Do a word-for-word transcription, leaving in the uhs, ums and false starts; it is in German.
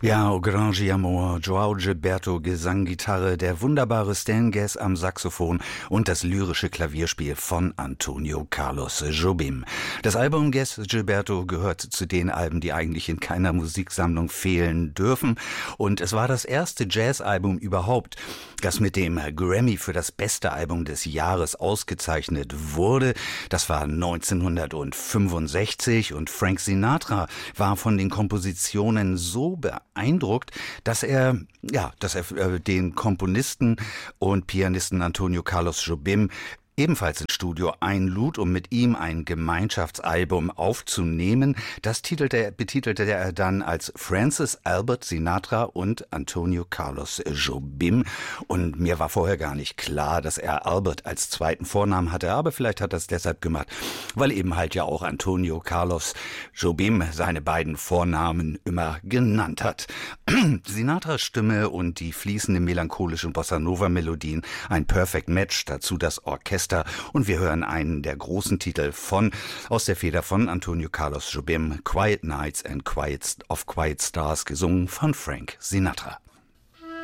Ja, O Grande Amor, João Gilberto Gesang, Gitarre, der wunderbare Stan Getz am Saxophon und das lyrische Klavierspiel von Antonio Carlos Jobim. Das Album Getz Gilberto gehört zu den Alben, die eigentlich in keiner Musiksammlung fehlen dürfen. Und es war das erste Jazzalbum überhaupt, das mit dem Grammy für das beste Album des Jahres ausgezeichnet wurde. Das war neunzehnhundertfünfundsechzig und Frank Sinatra war von den Kompositionen so beeindruckt, dass er, ja, dass er äh, den Komponisten und Pianisten Antonio Carlos Jobim ebenfalls ins Studio einlud, um mit ihm ein Gemeinschaftsalbum aufzunehmen. Das titelte, betitelte er dann als Francis Albert Sinatra und Antonio Carlos Jobim. Und mir war vorher gar nicht klar, dass er Albert als zweiten Vornamen hatte, aber vielleicht hat er es deshalb gemacht, weil eben halt ja auch Antonio Carlos Jobim seine beiden Vornamen immer genannt hat. Sinatras Stimme und die fließenden melancholischen Bossa-Nova-Melodien, ein Perfect Match, dazu das Orchester. Und wir hören einen der großen Titel von, aus der Feder von Antonio Carlos Jobim, Quiet Nights and Quiet of Quiet Stars, gesungen von Frank Sinatra.